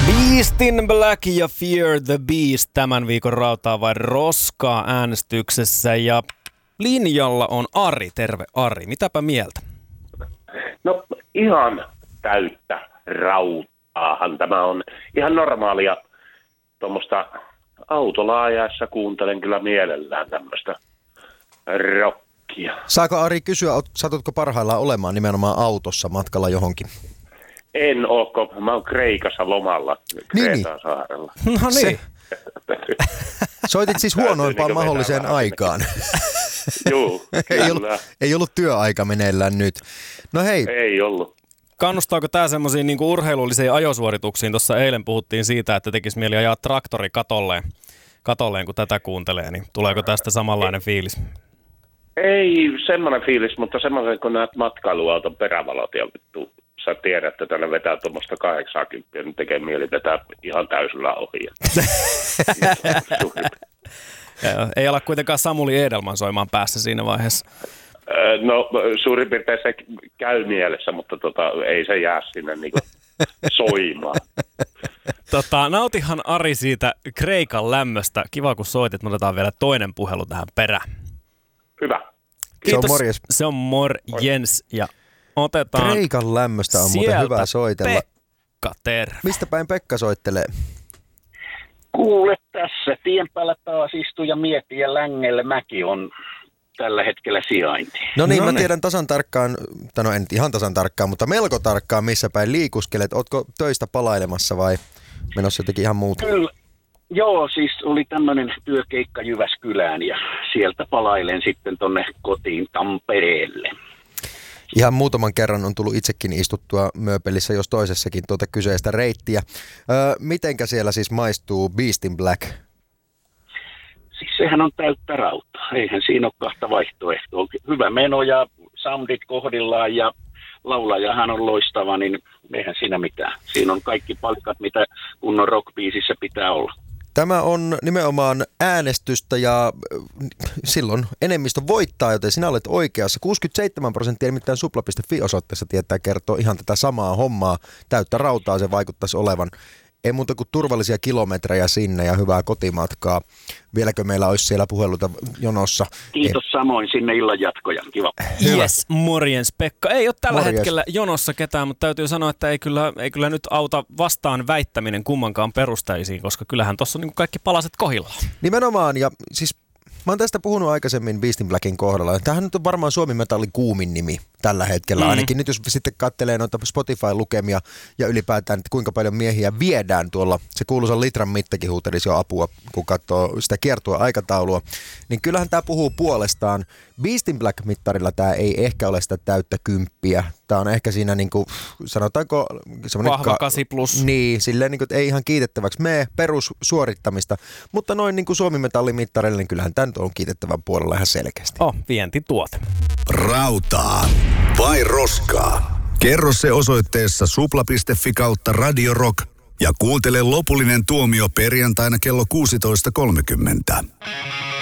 Beastin Black ja Fear the Beast tämän viikon Rautaa vai Roskaa äänestyksessä ja linjalla on Ari. Terve Ari, mitäpä mieltä? No ihan täyttä rautaahan. Tämä on ihan normaalia tuommoista autolla ajaessa kuuntelen kyllä mielellään tämmöistä rockia. Saako Ari kysyä, satutko parhaillaan olemaan nimenomaan autossa matkalla johonkin? En ole, mä oon Kreikassa lomalla, Kreetan saarella. No niin. Soitit siis huonoimpaan mahdolliseen aikaan. Joo, kyllä. Ei ollut työaika meneillään nyt. No hei. Ei ollut. Kannustaako tämä semmoisiin niinku urheilullisiin ajosuorituksiin? Tuossa eilen puhuttiin siitä, että tekisi mieli ajaa traktori katolleen, kun tätä kuuntelee. Niin tuleeko tästä samanlainen fiilis? Ei semmoinen fiilis, mutta semmoinen, kun näet matkailuauton perävalot ja vittu, sä tiedät, että tänne vetää tuommoista 80, niin tekee mieli vetää ihan täysillä ohi. Ei ala kuitenkaan Samuli Edelman soimaan päässä siinä vaiheessa. No suurin piirtein se käy mielessä, mutta ei se jää sinne niinku soimaan. Nautihan Ari siitä Kreikan lämmöstä. Kiva kun soitit, me otetaan vielä toinen puhelu tähän perään. Hyvä. Kiitos. Se on morjes. Se on morjens ja otetaan Kreikan lämmöstä on muuten hyvä soitella. Pekka, terve. Mistä päin Pekka soittelee? Kuule tässä, tien päällä taas istuu ja miettii ja Längelle mäki on tällä hetkellä sijainti. No niin, mä tiedän tasan tarkkaan, tai no en ihan tasan tarkkaan, mutta melko tarkkaan missä päin liikuskelet. Ootko töistä palailemassa vai menossa jotenkin ihan muuta? Kyllä. Joo, siis oli tämmöinen työkeikka Jyväskylään ja sieltä palailen sitten tonne kotiin Tampereelle. Ihan muutaman kerran on tullut itsekin istuttua Mööpelissä, jos toisessakin tuota kyseistä reittiä. Mitenkä siellä siis maistuu Beastin Black? Siis sehän on täyttä rautaa. Eihän siinä ole kahta vaihtoehtoa. Hyvä meno ja soundit kohdillaan ja laulajahan on loistava, niin eihän siinä mitään. Siinä on kaikki palikat, mitä kunnon rockbiisissä pitää olla. Tämä on nimenomaan äänestystä ja silloin enemmistö voittaa, joten sinä olet oikeassa. 67% nimittäin supla.fi-osoitteessa tietää kertoo ihan tätä samaa hommaa. Täyttä rautaa se vaikuttaisi olevan. Ei muuta kuin turvallisia kilometrejä sinne ja hyvää kotimatkaa. Vieläkö meillä olisi siellä puheluita jonossa? Kiitos samoin, sinne illan jatkoja. Kiva. Yes, morjens Pekka. Ei ole tällä hetkellä jonossa ketään, mutta täytyy sanoa, että ei kyllä nyt auta vastaan väittäminen kummankaan perusteisiin, koska kyllähän tuossa on niin kaikki palaset kohdillaan. Nimenomaan, ja siis mä oon tästä puhunut aikaisemmin Beastin Blackin kohdalla. Tämähän nyt on varmaan Suomi Metallin kuumin nimi tällä hetkellä. Ainakin nyt jos sitten katselee noita Spotify-lukemia ja ylipäätään, että kuinka paljon miehiä viedään tuolla. Se kuuluisa litran mittakin huutelisi jo apua, kun katsoo sitä kiertueaikataulua. Niin kyllähän tämä puhuu puolestaan. Beastin Black-mittarilla tämä ei ehkä ole sitä täyttä 10. Tämä on ehkä siinä niin kuin, sanotaanko vahva 8+. Niin, silleen niin kuin, ei ihan kiitettäväksi mene perussuorittamista. Mutta noin niin kuin Suomi Metallin mittarilla, niin kyllähän tämä on kiitettävän puolella ihan selkeästi. Vientituote. Rautaa vai roskaa? Kerro se osoitteessa supla.fi/Radio Rock ja kuuntele lopullinen tuomio perjantaina kello 16.30.